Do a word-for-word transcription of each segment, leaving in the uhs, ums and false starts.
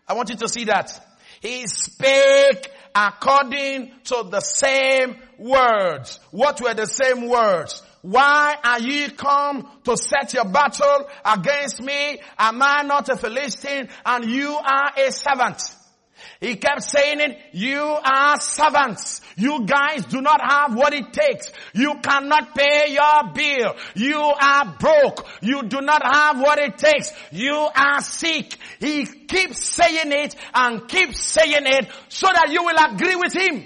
I want you to see that. He spake according to the same words. What were the same words? Why are ye come to set your battle against me? Am I not a Philistine and you are a servant? He kept saying it, you are servants. You guys do not have what it takes. You cannot pay your bill. You are broke. You do not have what it takes. You are sick. He keeps saying it and keeps saying it so that you will agree with him.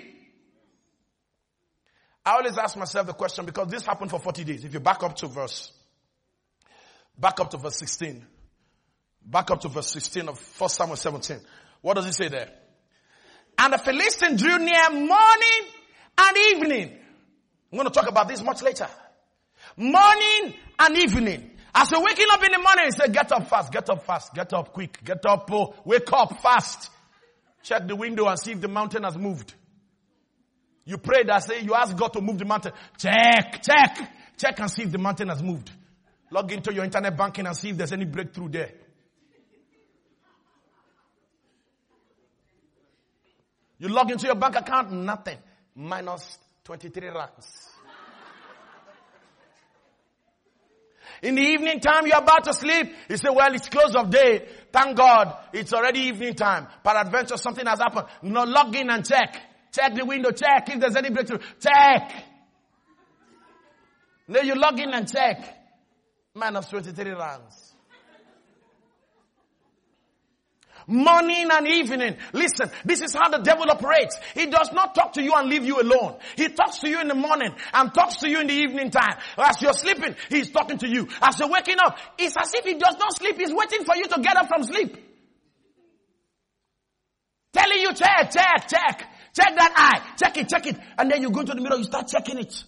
I always ask myself the question because this happened for forty days. If you back up to verse, back up to verse sixteen. Back up to verse sixteen of First Samuel seventeen. What does it say there? And the Philistine drew near morning and evening. I'm going to talk about this much later. Morning and evening. As you're waking up in the morning, he said, get up fast, get up fast, get up quick, get up, oh, wake up fast. Check the window and see if the mountain has moved. You pray that, say, you ask God to move the mountain. Check, check, check and see if the mountain has moved. Log into your internet banking and see if there's any breakthrough there. You log into your bank account, nothing. Minus twenty-three rands. In the evening time, you're about to sleep. You say, well, it's close of day. Thank God, it's already evening time. Peradventure, something has happened. No, log in and check. Check the window, check if there's any breakthrough. Check. Then you log in and check. Minus twenty-three rands. Morning and evening. Listen, this is how the devil operates. He does not talk to you and leave you alone. He talks to you in the morning and talks to you in the evening time. As you're sleeping, he's talking to you. As you're waking up, it's as if he does not sleep. He's waiting for you to get up from sleep. Telling you, check, check, check. Check that eye. Check it, check it. And then you go to the mirror, you start checking it.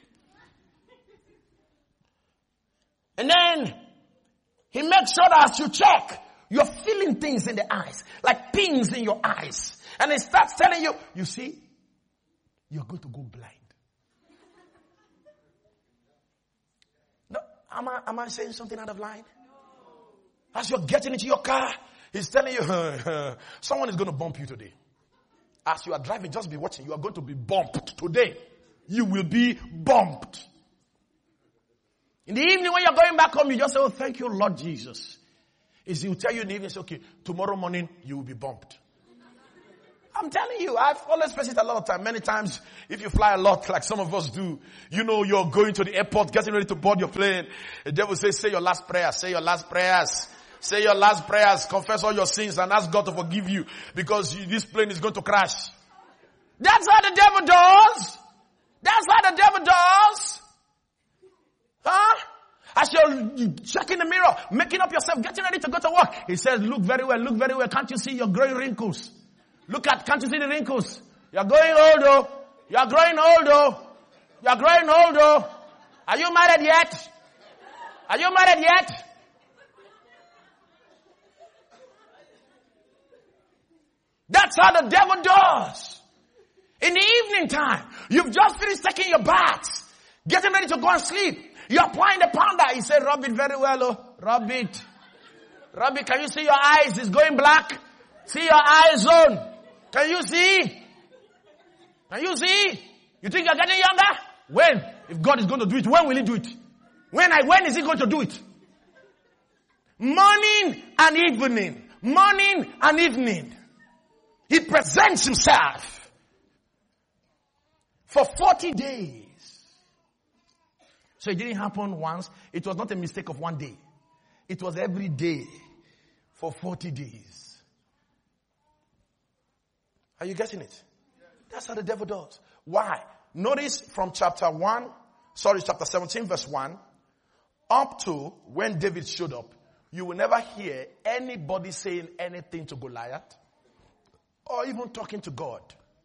And then he makes sure that as you check, you're feeling things in the eyes, like pins in your eyes. And it starts telling you, you see, you're going to go blind. No, am I, am I saying something out of line? As you're getting into your car, he's telling you, someone is going to bump you today. As you are driving, just be watching. You are going to be bumped today. You will be bumped. In the evening when you're going back home, you just say, oh, thank you, Lord Jesus. Is he will tell you in the evening, say, okay, tomorrow morning you will be bumped. I'm telling you, I've always faced it a lot of time. Many times, if you fly a lot, like some of us do, you know, you're going to the airport, getting ready to board your plane. The devil says, say your last prayers, say your last prayers. Say your last prayers, confess all your sins and ask God to forgive you because you, this plane is going to crash. That's how the devil does. That's how the devil does. Huh? As you're checking the mirror, making up yourself, getting ready to go to work, he says, look very well, look very well. Can't you see your growing wrinkles? Look at, can't you see the wrinkles? You're growing old though. You're growing old though. You're growing old though. Are you married yet? Are you married yet? That's how the devil does. In the evening time, you've just finished taking your baths, getting ready to go and sleep. You're applying the powder. He said, rub it very well, oh. Rub it. Rub it. Can you see your eyes? It's going black. See your eye zone. Can you see? Can you see? You think you're getting younger? When? If God is going to do it, when will he do it? When I, when is he going to do it? Morning and evening. Morning and evening. He presents himself for forty days. So it didn't happen once. It was not a mistake of one day. It was every day for forty days. Are you getting it? That's how the devil does. Why? Notice from chapter one, sorry, chapter seventeen, verse one, up to when David showed up, you will never hear anybody saying anything to Goliath or even talking to God.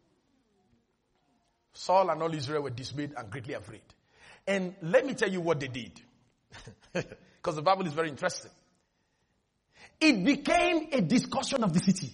Saul and all Israel were dismayed and greatly afraid. And let me tell you what they did. Because the Bible is very interesting. It became a discussion of the city.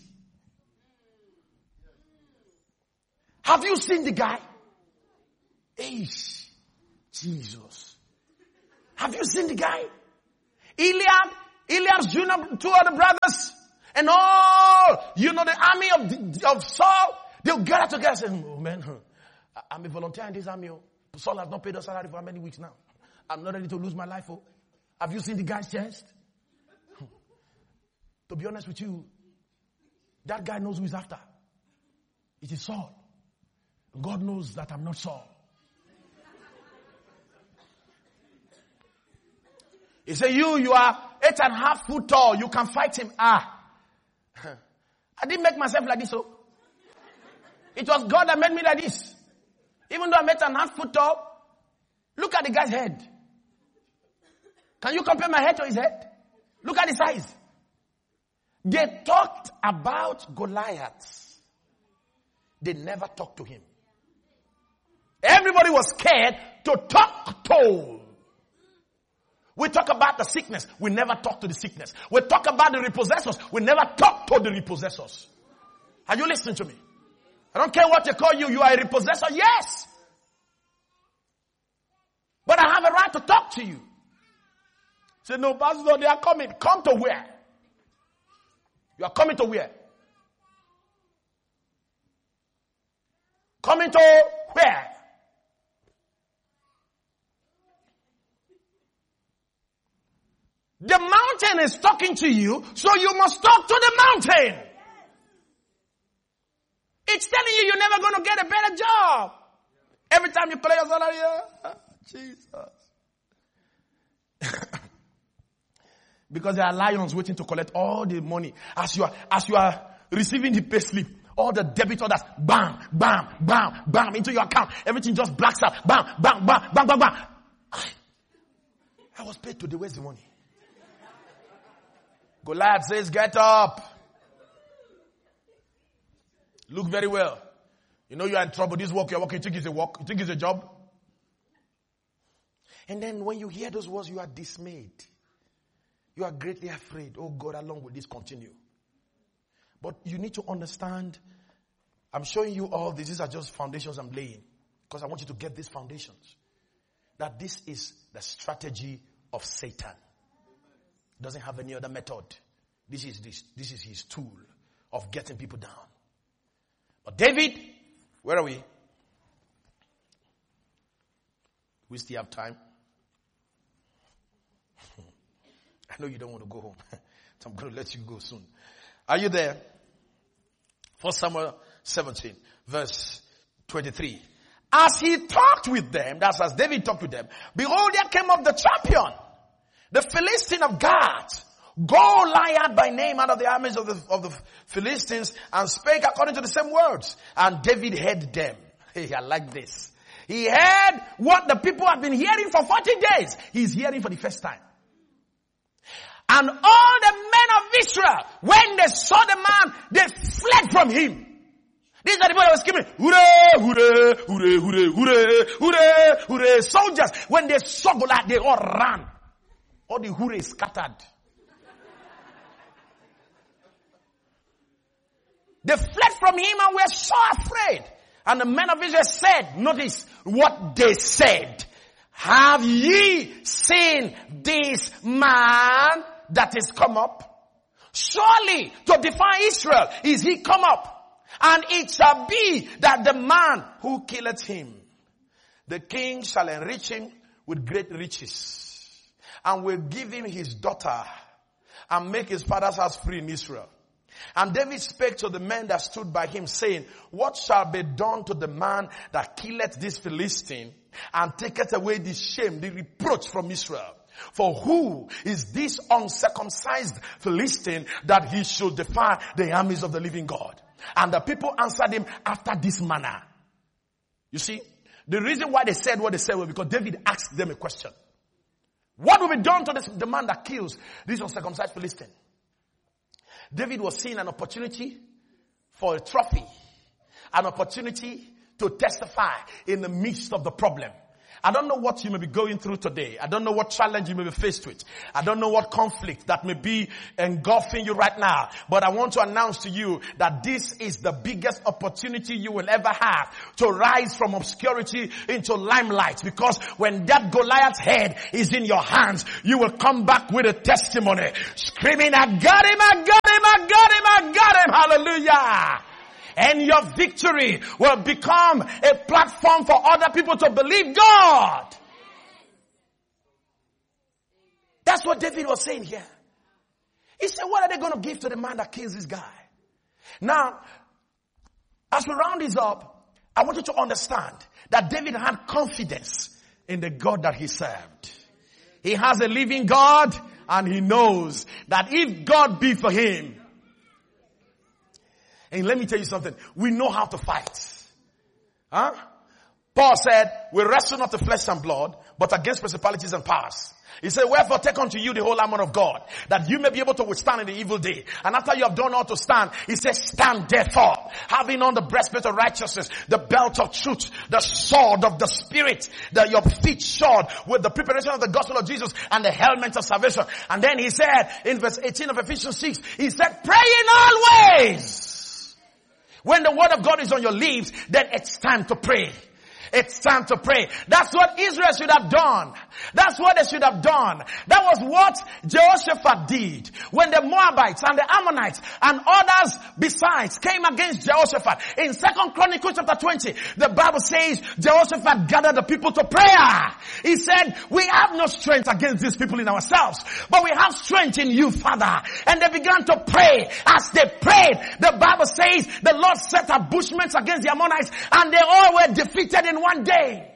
Have you seen the guy? Eish, Jesus. Have you seen the guy? Eliab, Eliab's junior, two other brothers. And all, you know, the army of, of Saul, they'll gather together and say, oh man, I'm a volunteer in this army. Saul has not paid us salary for how many weeks now? I'm not ready to lose my life. Oh. Have you seen the guy's chest? To be honest with you, that guy knows who he's after. It is Saul. God knows that I'm not Saul. He said, you, you are eight and a half foot tall. You can fight him. Ah. I didn't make myself like this. So it was God that made me like this. Even though I'm eight and a half foot tall, look at the guy's head. Can you compare my head to his head? Look at the size. They talked about Goliath. They never talked to him. Everybody was scared to talk to. We talk about the sickness. We never talk to the sickness. We talk about the repossessors. We never talk to the repossessors. Are you listening to me? I don't care what they call you. You are a repossessor. Yes. But I have a right to talk to you. Say, no, Pastor, they are coming. Come to where? You are coming to where? Coming to where? The mountain is talking to you, so you must talk to the mountain. It's telling you you're never going to get a better job. Every time you play your salary, oh, Jesus. Because there are lions waiting to collect all the money. As you are, as you are receiving the pay slip, all the debit orders, bam, bam, bam, bam, into your account. Everything just blacks out. Bam, bam, bam, bam, bam, bam. I, I was paid today. Where's the money? Goliath says, get up. Look very well. You know you are in trouble. This work you're working, you think it's a work? You think it's a job? And then when you hear those words, you are dismayed. You are greatly afraid. Oh God, how long will this continue? But you need to understand, I'm showing you all this. These are just foundations I'm laying. Because I want you to get these foundations. That this is the strategy of Satan. Doesn't have any other method. This is this. This is his tool of getting people down. But David, where are we? We still have time. I know you don't want to go home. So I'm going to let you go soon. Are you there? First Samuel seventeen, verse twenty-three. As he talked with them, that's as David talked with them, behold, there came up the champion, the Philistine of Gath, Goliath by name, out of the armies of the, of the Philistines, and spake according to the same words. And David heard them. Hey, I like this. He heard what the people have been hearing for forty days. He's hearing for the first time. And all the men of Israel, when they saw the man, they fled from him. These are the people that were screaming, hooray, hooray, hooray, hooray, hooray, hooray, hooray. Soldiers, when they saw Goliath, they all ran. All the hooray scattered. They fled from him and were so afraid. And the men of Israel said, notice what they said. Have ye seen this man that is come up? Surely to defy Israel is he come up. And it shall be that the man who killeth him, the king shall enrich him with great riches, and will give him his daughter, and make his father's house free in Israel. And David spake to the men that stood by him, saying, what shall be done to the man that killeth this Philistine, and taketh away the shame, the reproach from Israel? For who is this uncircumcised Philistine that he should defy the armies of the living God? And the people answered him after this manner. You see, the reason why they said what they said was because David asked them a question. What will be done to this, the man that kills this uncircumcised Philistine? David was seeing an opportunity for a trophy, an opportunity to testify in the midst of the problem. I don't know what you may be going through today. I don't know what challenge you may be faced with. I don't know what conflict that may be engulfing you right now. But I want to announce to you that this is the biggest opportunity you will ever have to rise from obscurity into limelight. Because when that Goliath's head is in your hands, you will come back with a testimony, screaming, I got him, I got him, I got And your victory will become a platform for other people to believe God. That's what David was saying here. He said, what are they going to give to the man that kills this guy? Now, as we round this up, I want you to understand that David had confidence in the God that he served. He has a living God, and he knows that if God be for him, and let me tell you something, we know how to fight. Huh? Paul said, we wrestle not the flesh and blood, but against principalities and powers. He said, wherefore take unto you the whole armor of God, that you may be able to withstand in the evil day. And after you have done all to stand, he says, stand therefore, having on the breastplate of righteousness, the belt of truth, the sword of the Spirit, that your feet shod with the preparation of the gospel of Jesus, and the helmet of salvation. And then he said, in verse eighteen of Ephesians six, he said, praying always. When the word of God is on your lips, then it's time to pray. It's time to pray. That's what Israel should have done. That's what they should have done. That was what Jehoshaphat did when the Moabites and the Ammonites and others besides came against Jehoshaphat. In Second Chronicles chapter twenty, the Bible says Jehoshaphat gathered the people to prayer. He said, we have no strength against these people in ourselves, but we have strength in you, Father. And they began to pray. As they prayed, the Bible says the Lord set ambushments against the Ammonites, and they all were defeated in one day.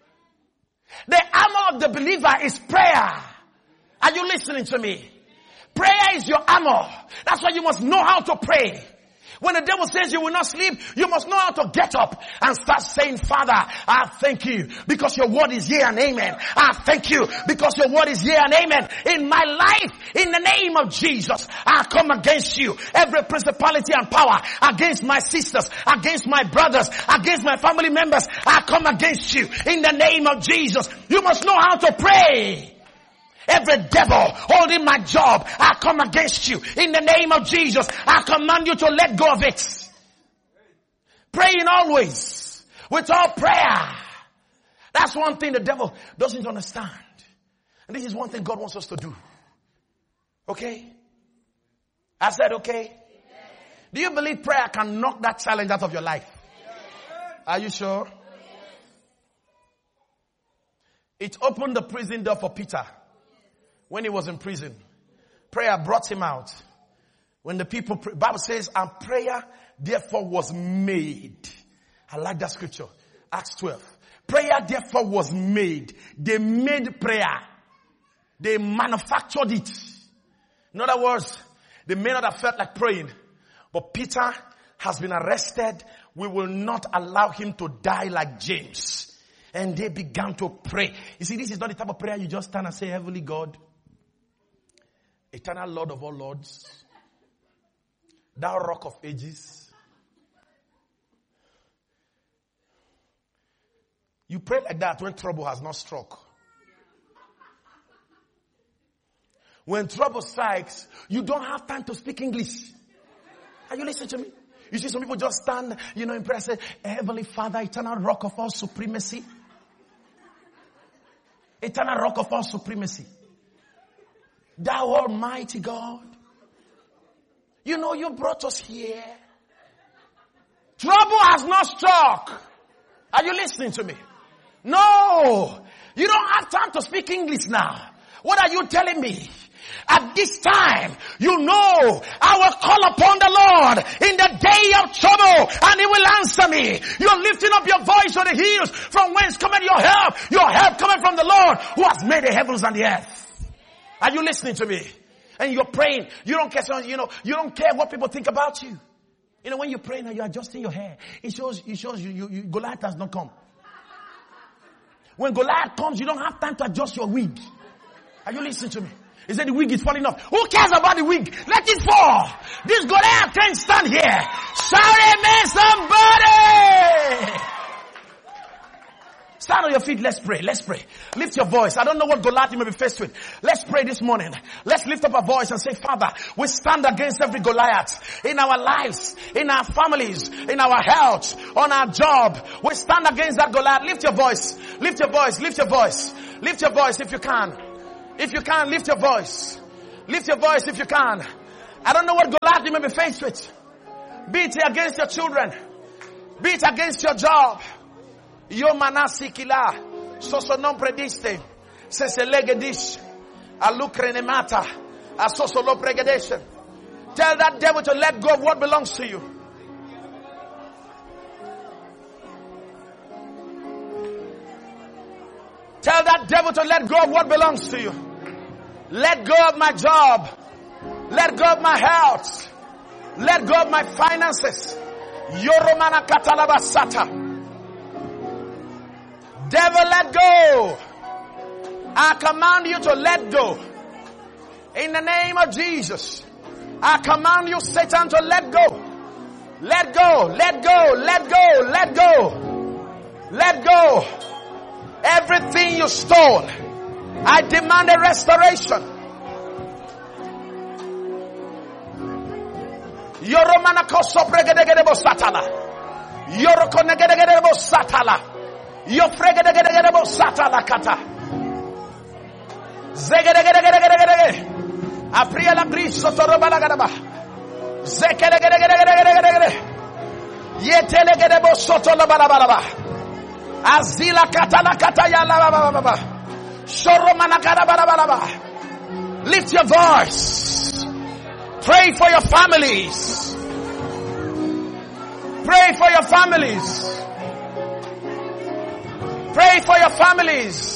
The armor of the believer is prayer. Are you listening to me? Prayer is your armor. That's why you must know how to pray. When the devil says you will not sleep, you must know how to get up and start saying, Father, I thank you because your word is yea and amen. I thank you because your word is yea and amen. In my life, in the name of Jesus, I come against you. Every principality and power against my sisters, against my brothers, against my family members, I come against you. In the name of Jesus, you must know how to pray. Every devil holding my job, I come against you. In the name of Jesus, I command you to let go of it. Praying always, with all prayer. That's one thing the devil doesn't understand. And this is one thing God wants us to do. Okay? I said okay. Do you believe prayer can knock that challenge out of your life? Are you sure? It opened the prison door for Peter. When he was in prison, prayer brought him out. When the people, Bible says, and prayer therefore was made. I like that scripture. Acts twelve. Prayer therefore was made. They made prayer. They manufactured it. In other words, they may not have felt like praying, but Peter has been arrested. We will not allow him to die like James. And they began to pray. You see, this is not the type of prayer you just stand and say, Heavenly God, eternal Lord of all lords, thou rock of ages. You pray like that when trouble has not struck. When trouble strikes, you don't have time to speak English. Are you listening to me? You see some people just stand, you know, in prayer and say, Heavenly Father, eternal rock of all supremacy. Eternal rock of all supremacy. Thou Almighty God. You know you brought us here. Trouble has not struck. Are you listening to me? No. You don't have time to speak English now. What are you telling me? At this time, you know, I will call upon the Lord in the day of trouble and he will answer me. You're lifting up your voice on the hills from whence cometh your help. Your help coming from the Lord who has made the heavens and the earth. Are you listening to me? And you're praying. You don't care, you know, you don't care what people think about you. You know, when you're praying and you're adjusting your hair, it shows, it shows you, you, you Goliath has not come. When Goliath comes, you don't have time to adjust your wig. Are you listening to me? He said the wig is falling off. Who cares about the wig? Let it fall. This Goliath can't stand here. Shout amen, somebody! Stand on your feet. Let's pray. Let's pray. Lift your voice. I don't know what Goliath you may be faced with. Let's pray this morning. Let's lift up our voice and say, Father, we stand against every Goliath in our lives, in our families, in our health, on our job. We stand against that Goliath. Lift your voice. Lift your voice. Lift your voice. Lift your voice if you can. If you can, lift your voice. Lift your voice if you can. I don't know what Goliath you may be faced with. Be it against your children. Be it against your job. Yo manasi kila. Soso non prediste. Se se legedish. Alukre nemata. Asoso lo pregedation. Tell that devil to let go of what belongs to you. Tell that devil to let go of what belongs to you. Let go of my job. Let go of my health. Let go of my finances. Yoromana katalabasata. Devil, let go. I command you to let go. In the name of Jesus. I command you, Satan, to let go. Let go, let go, let go, let go. Let go. Everything you stole, I demand a restoration. Yoromana koso pregedegedebo satala. Yoroko negedegedebo satala. Yo pregedegedebo satala kata. Zegedegedegedegedegede. Apria la griso torobala gadaba. Zekedegedegedegedegede. Yetelegedebo soto la balabalaba. Azila katala kataya la ba ba ba. Shoromana kadabalabalaba. Lift your voice. Pray for your families. Pray for your families. Pray for your families.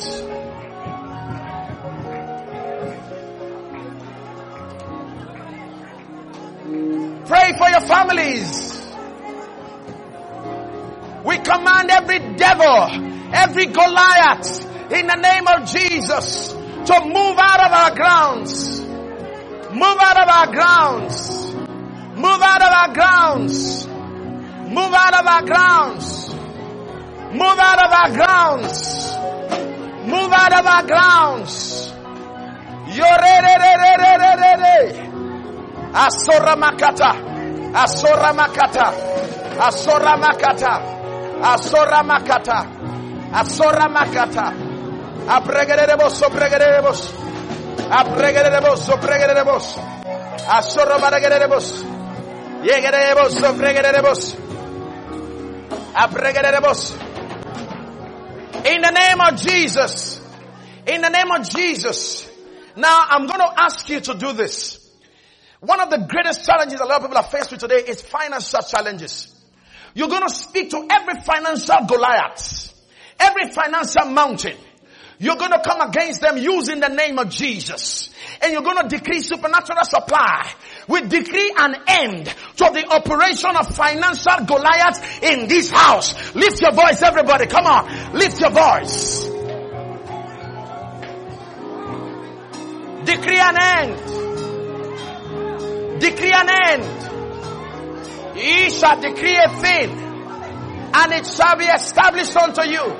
Pray for your families. We command every devil, every Goliath, in the name of Jesus, to move out of our grounds. Move out of our grounds. Move out of our grounds. Move out of our grounds. Move out of our grounds. Move out of our grounds. Yorerererererere. Asora makata. Asora makata. Asora makata. Asora makata. Asora makata. Abregeremos, sobregeremos. Abregeremos, sobregeremos. Asora barageremos. Yegeremos, sobregeremos. Abregeremos. In the name of Jesus. In the name of Jesus. Now I'm going to ask you to do this. One of the greatest challenges a lot of people are faced with today is financial challenges. You're going to speak to every financial Goliath, every financial mountain. You're going to come against them using the name of Jesus. And you're going to decree supernatural supply. We decree an end to the operation of financial Goliath in this house. Lift your voice, everybody. Come on. Lift your voice. Decree an end. Decree an end. Ye shall decree a thing, and it shall be established unto you.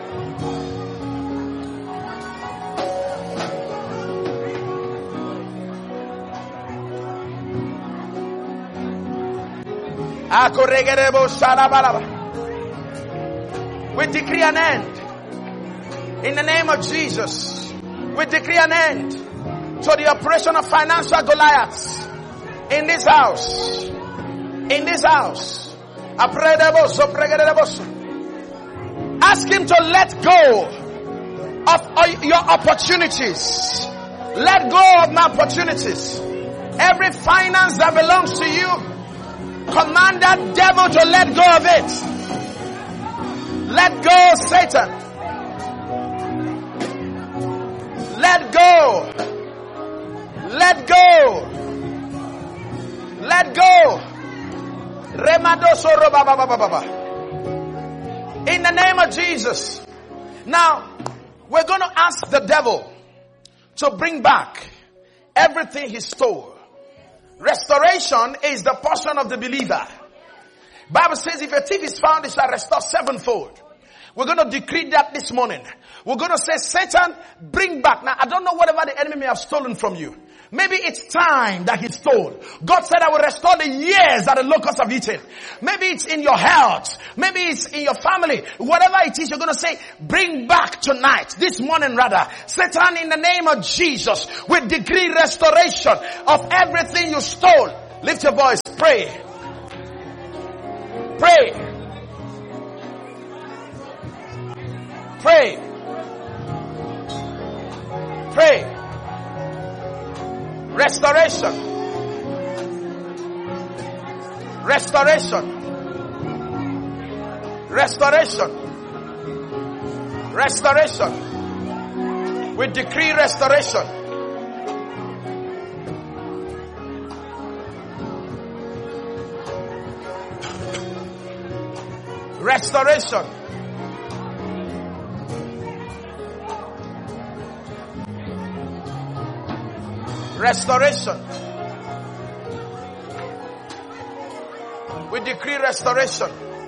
We decree an end. In the name of Jesus, we decree an end to the operation of financial Goliaths in this house. In this house. Ask him to let go of your opportunities. Let go of my opportunities. Every finance that belongs to you, command that devil to let go of it. Let go, Satan. Let go. Let go. Let go. In the name of Jesus. Now, we're going to ask the devil to bring back everything he stole. Restoration is the portion of the believer. Bible says if a thief is found, he shall restore sevenfold. We're going to decree that this morning. We're going to say, Satan, bring back. Now, I don't know whatever the enemy may have stolen from you. Maybe it's time that he stole. God said, I will restore the years that the locusts have eaten. Maybe it's in your health. Maybe it's in your family. Whatever it is, you're going to say, bring back tonight, this morning rather. Satan, in the name of Jesus, we decree restoration of everything you stole. Lift your voice, pray. Pray. Pray. Pray. Restoration. Restoration. Restoration. Restoration. We decree restoration. Restoration. Restoration. We decree restoration.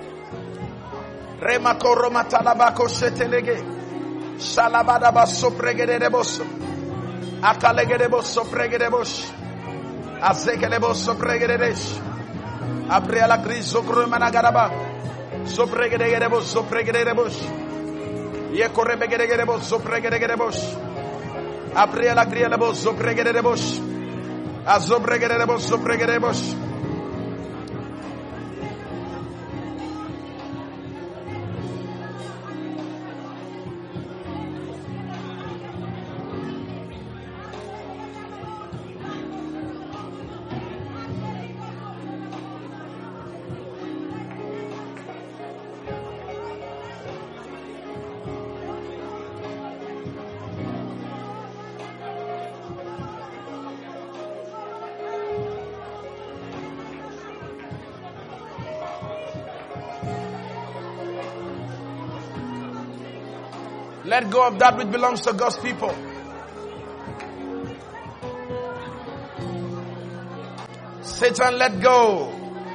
Remakoro matalabako shetelege. Shalabadaba sopregedeboso. Akalegedeboso pregedebosh. Azekeleboso pregedesh. Abriala griso grumanagaraba. Sopregedeboso pregedebosh. Yekorebegedeboso pregedebosh. Abriela grieleboso pregedebosh. Azobregedeboso pregedebosh. Let go of that which belongs to God's people. Satan, let go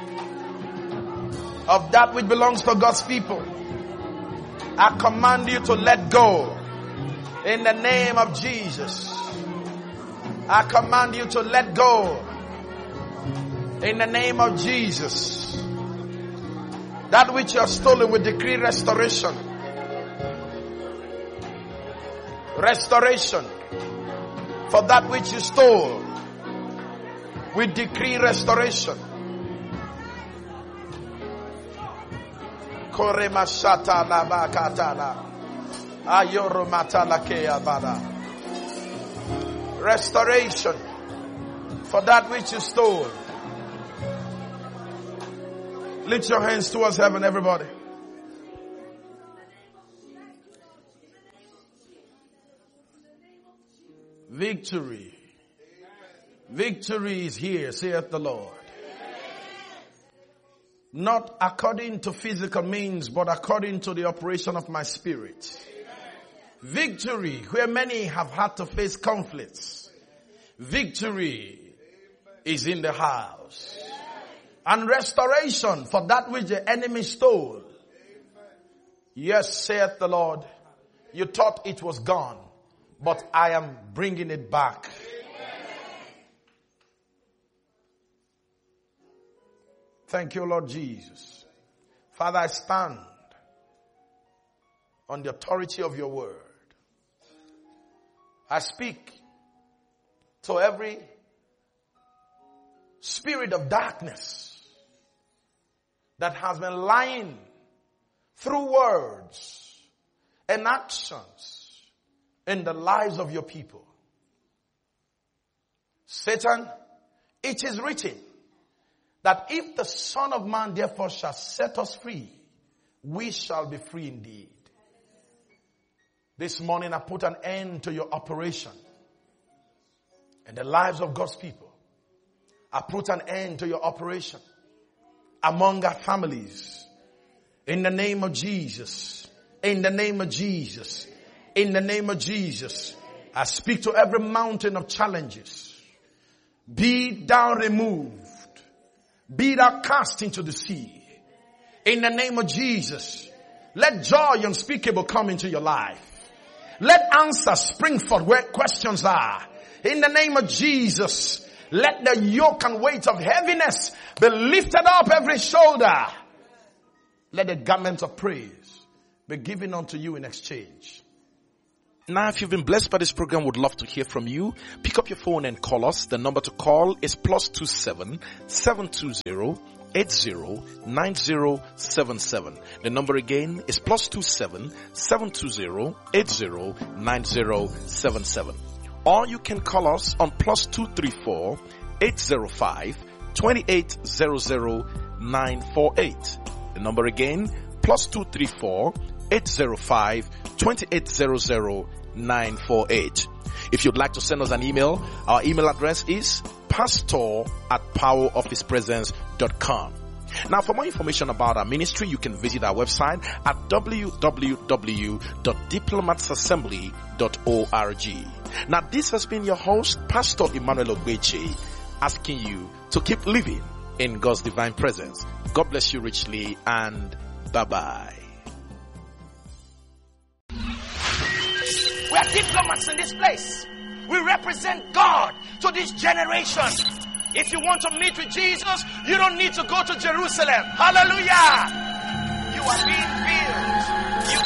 of that which belongs to God's people. I command you to let go in the name of Jesus. I command you to let go in the name of Jesus. That which you have stolen, we decree restoration. Restoration for that which you stole. We decree restoration. Koremashata labakatala. Ayoromatalakea bada. Restoration for that which you stole. Lift your hands towards heaven, everybody. Victory. Victory is here, saith the Lord. Not according to physical means, but according to the operation of my spirit. Victory, where many have had to face conflicts. Victory is in the house. And restoration for that which the enemy stole. Yes, saith the Lord. You thought it was gone, but I am bringing it back. Thank you, Lord Jesus. Father, I stand on the authority of your word. I speak to every spirit of darkness that has been lying through words and actions in the lives of your people. Satan, it is written that if the Son of Man therefore shall set us free, we shall be free indeed. This morning I put an end to your operation in the lives of God's people. I put an end to your operation among our families. In the name of Jesus. In the name of Jesus. In the name of Jesus. I speak to every mountain of challenges. Be thou removed. Be thou cast into the sea. In the name of Jesus. Let joy unspeakable come into your life. Let answers spring forth where questions are. In the name of Jesus. Let the yoke and weight of heaviness be lifted up every shoulder. Let the garment of praise be given unto you in exchange. Now, if you've been blessed by this program, would love to hear from you. Pick up your phone and call us. The number to call is plus two seven seven two zero eight zero nine zero seven seven. The number again is plus two seven seven two zero eight zero nine zero seven seven. Or you can call us on plus two three four eight zero five two eight zero zero nine four eight. The number again, plus two three four eight zero five two eight zero zero nine four eight. If you'd like to send us an email, our email address is pastor at power of his presence dot com. Now, for more information about our ministry, you can visit our website at w w w dot diplomats assembly dot org. Now, this has been your host, Pastor Emmanuel Ogbeche, asking you to keep living in God's divine presence. God bless you richly, and bye-bye. We are diplomats in this place. We represent God to this generation. If you want to meet with Jesus, you don't need to go to Jerusalem. Hallelujah.